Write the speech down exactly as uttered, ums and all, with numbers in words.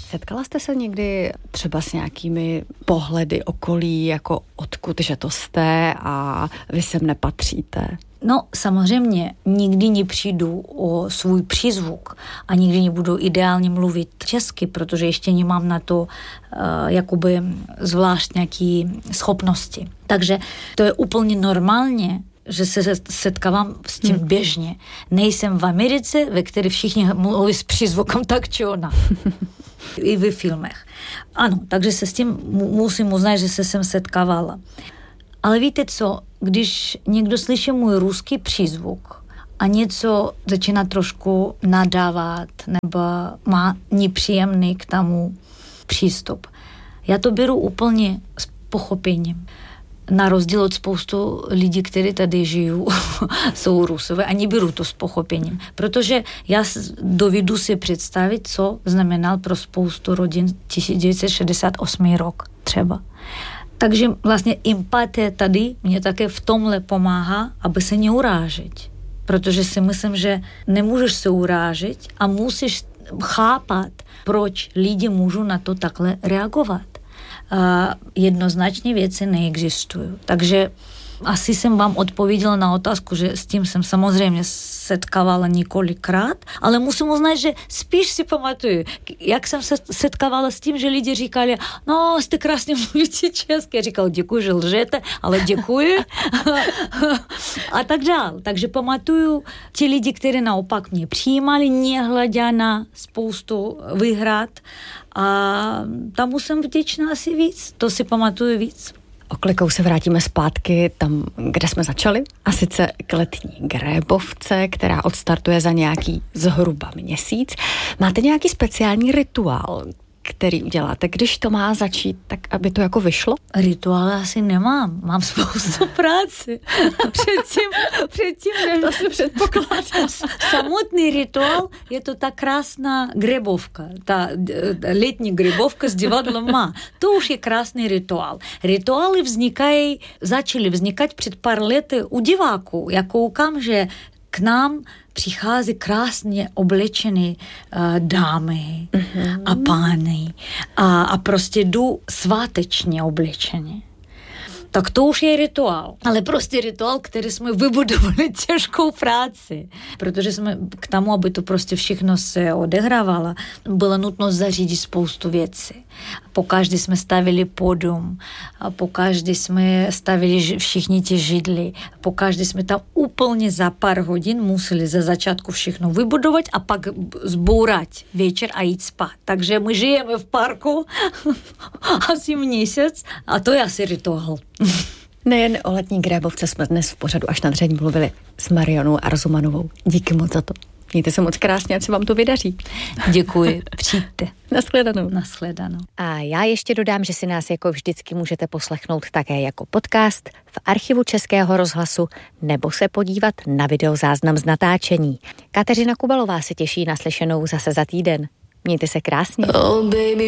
Setkala jste se někdy třeba s nějakými pohledy okolí, jako odkud, že to jste a vy sem nepatříte? No, samozřejmě, nikdy nepřijdu o svůj přízvuk a nikdy nebudu ideálně mluvit česky, protože ještě nemám na to uh, jakoby zvlášť nějaké schopnosti. Takže to je úplně normálně, že se setkávám s tím hmm. běžně. Nejsem v Americe, ve které všichni mluví s přízvukem tak či ona. I ve filmech. Ano, takže se s tím musím uznat, že se sem setkávala. Ale víte co, když někdo slyší můj ruský přízvuk a něco začíná trošku nadávat nebo má nepříjemný k tomu přístup, já to beru úplně s pochopením. Na rozdíl od spoustu lidí, kteří tady žijí, jsou Rusové a neberu to s pochopením. Protože já dovedu si představit, co znamenal pro spoustu rodin tisíc devět set šedesát osm rok třeba. Takže vlastně empatie tady mě také v tomhle pomáhá, aby se neurážet. Protože si myslím, že nemůžeš se urážet a musíš chápat, proč lidi můžou na to takhle reagovat. A jednoznačně věci neexistují. Takže asi jsem vám odpověděla na otázku, že s tím jsem samozřejmě setkávala několikrát, ale musím uznat, že spíš si pamatuju, jak jsem se setkávala s tím, že lidi říkali, no, jste krásně mluvíte česky. Já říkala, děkuji, že lžete, ale děkuji. A tak dál. Takže pamatuju ti lidi, kteří naopak mě přijímali, nehledě na spoustu výhrad. A tam jsem vděčná asi víc. To si pamatuju víc. Oklikou se vrátíme zpátky tam, kde jsme začali, a sice k letní grébovce, která odstartuje za nějaký zhruba měsíc. Máte nějaký speciální rituál, který uděláte, když to má začít, tak aby to jako vyšlo? Rituály asi nemám, mám spoustu práce. Předtím, předtím nevím. To si předpokládám. Samotný rituál je to ta krásná grébovka, ta letní grébovka s divadlem má. To už je krásný rituál. Rituály vznikají, začaly vznikat před pár lety u diváků. Já koukám, že k nám přichází krásně oblečené uh, dámy mm-hmm. a pány a, a prostě jdu svátečně oblečeně. Tak to už je rituál. Ale prostě rituál, který jsme vybudovali těžkou práci. Protože jsme k tomu, aby to prostě všechno se odehrávalo, bylo nutno zařídit spoustu věcí. Po každý jsme stavili pódium, po každý jsme stavili všichni ty židly, po každý jsme tam úplně za pár hodin museli za začátku všechno vybudovat a pak zbourat večer a jít spát. Takže my žijeme v parku asi měsíc a to je asi rituál. Nejen o letní grébovce jsme dnes v pořadu Až na dřeň mluvili s Marianou Arzumanovou. Díky moc za to. Mějte se moc krásně, ať se vám to vydaří. Děkuji, přijďte. Nashledanou. Nashledanou. A já ještě dodám, že si nás jako vždycky můžete poslechnout také jako podcast v archivu Českého rozhlasu nebo se podívat na videozáznam z natáčení. Kateřina Kubalová se těší na slyšenou zase za týden. Mějte se krásně. Oh, baby.